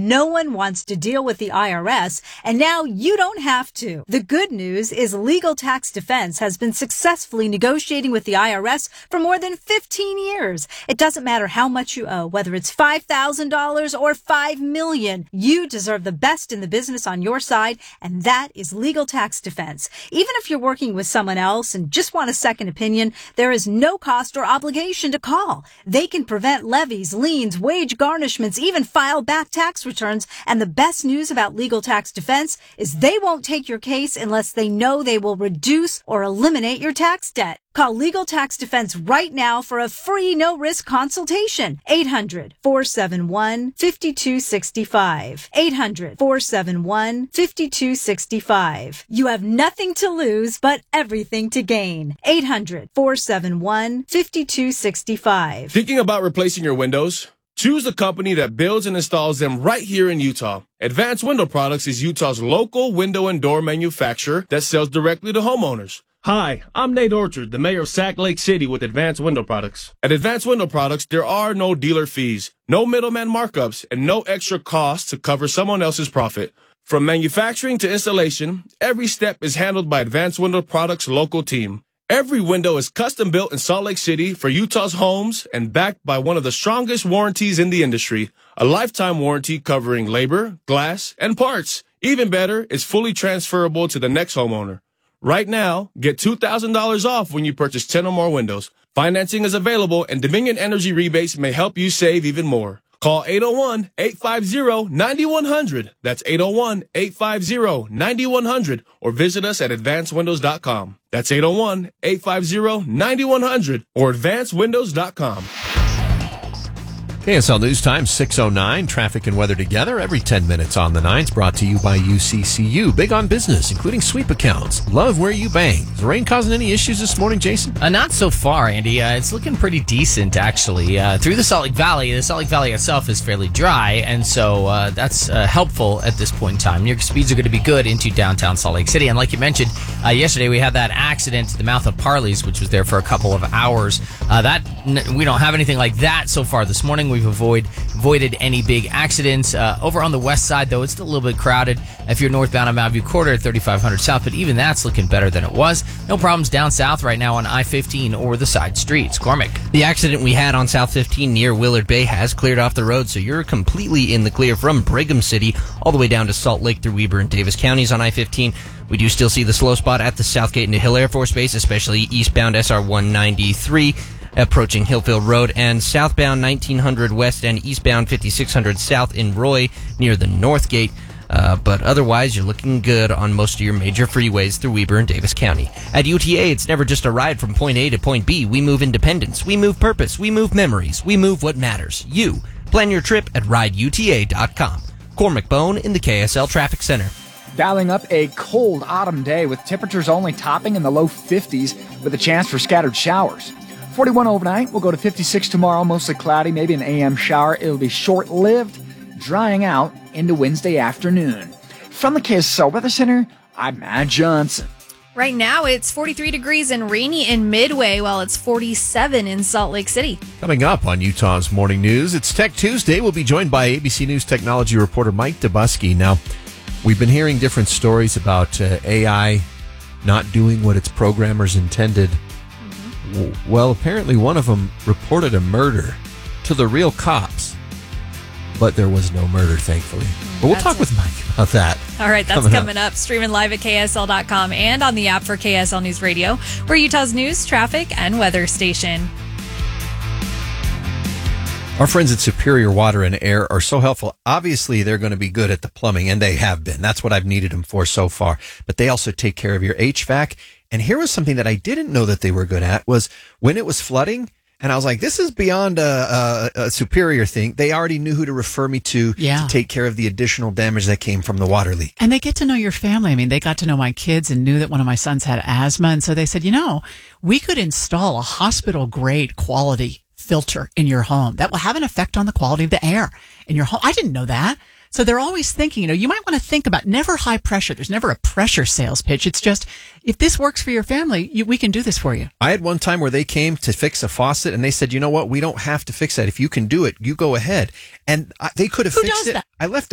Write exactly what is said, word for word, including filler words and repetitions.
No one wants to deal with the I R S, and now you don't have to. The good news is Legal Tax Defense has been successfully negotiating with the I R S for more than fifteen years. It doesn't matter how much you owe, whether it's five thousand dollars or five million dollars. You deserve the best in the business on your side, and that is Legal Tax Defense. Even if you're working with someone else and just want a second opinion, there is no cost or obligation to call. They can prevent levies, liens, wage garnishments, even file back tax returns. And the best news about Legal Tax Defense is they won't take your case unless they know they will reduce or eliminate your tax debt. Call Legal Tax Defense right now for a free no-risk consultation. eight hundred, four seven one, five two six five. eight hundred, four seven one, five two six five. You have nothing to lose, but everything to gain. eight hundred, four seven one, five two six five. Thinking about replacing your windows? Choose the company that builds and installs them right here in Utah. Advanced Window Products is Utah's local window and door manufacturer that sells directly to homeowners. Hi, I'm Nate Orchard, the mayor of Sac Lake City with Advanced Window Products. At Advanced Window Products, there are no dealer fees, no middleman markups, and no extra costs to cover someone else's profit. From manufacturing to installation, every step is handled by Advanced Window Products' local team. Every window is custom built in Salt Lake City for Utah's homes and backed by one of the strongest warranties in the industry, a lifetime warranty covering labor, glass, and parts. Even better, it's fully transferable to the next homeowner. Right now, get two thousand dollars off when you purchase ten or more windows. Financing is available, and Dominion Energy rebates may help you save even more. Call eight oh one, eight five zero, nine one zero zero. That's eight oh one, eight five zero, nine one zero zero. Or visit us at advanced windows dot com. That's eight oh one, eight five zero, nine one zero zero or advanced windows dot com. K S L News Time, six oh nine. Traffic and weather together every ten minutes on the nines. Brought to you by U C C U. Big on business, including sweep accounts. Love where you bang. Is the rain causing any issues this morning, Jason? Uh, not so far, Andy. Uh, it's looking pretty decent, actually. Uh, through the Salt Lake Valley, the Salt Lake Valley itself is fairly dry, and so uh, that's uh, helpful at this point in time. Your speeds are going to be good into downtown Salt Lake City. And like you mentioned, uh, yesterday we had that accident at the mouth of Parley's, which was there for a couple of hours. Uh, that we don't have anything like that so far this morning. We've avoid, avoided any big accidents. Uh, over on the west side, though, it's still a little bit crowded if you're northbound on Mountain View Quarter at thirty-five hundred South, but even that's looking better than it was. No problems down south right now on I fifteen or the side streets. Cormac. The accident we had on South fifteen near Willard Bay has cleared off the road, so you're completely in the clear from Brigham City all the way down to Salt Lake through Weber and Davis counties on I fifteen. We do still see the slow spot at the Southgate into Hill Air Force Base, especially eastbound S R one ninety-three. Approaching Hillfield Road, and southbound nineteen hundred west and eastbound fifty-six hundred south in Roy near the North Gate. Uh, but otherwise, you're looking good on most of your major freeways through Weber and Davis County. At U T A, it's never just a ride from point A to point B. We move independence. We move purpose. We move memories. We move what matters. You. Plan your trip at ride U T A dot com. Cormac Bone in the K S L Traffic Center. Dialing up a cold autumn day with temperatures only topping in the low fifties with a chance for scattered showers. forty-one overnight, we'll go to fifty-six tomorrow, mostly cloudy, maybe an A M shower. It'll be short-lived, drying out into Wednesday afternoon. From the K S L Weather Center, I'm Matt Johnson. Right now, it's forty-three degrees and rainy in Midway, while it's forty-seven in Salt Lake City. Coming up on Utah's Morning News, it's Tech Tuesday. We'll be joined by A B C News technology reporter Mike Dubusky. Now, we've been hearing different stories about uh, A I not doing what its programmers intended. Well, apparently one of them reported a murder to the real cops, but there was no murder, thankfully. But we'll that's talk it. with Mike about that. All right, that's coming, coming up. up. Streaming live at K S L dot com and on the app for K S L News Radio. We're Utah's news, traffic, and weather station. Our friends at Superior Water and Air are so helpful. Obviously, they're going to be good at the plumbing, and they have been. That's what I've needed them for so far. But they also take care of your H V A C. And here was something that I didn't know that they were good at was when it was flooding, and I was like, this is beyond a, a, a Superior thing. They already knew who to refer me to yeah. to take care of the additional damage that came from the water leak. And they get to know your family. I mean, they got to know my kids and knew that one of my sons had asthma. And so they said, you know, we could install a hospital-grade quality filter in your home that will have an effect on the quality of the air in your home. I didn't know that. So they're always thinking, you know, you might want to think about never high pressure. There's never a pressure sales pitch. It's just, if this works for your family, you, we can do this for you. I had one time where they came to fix a faucet and they said, you know what? We don't have to fix that. If you can do it, you go ahead. And I, they could have Who fixed does it. that? I left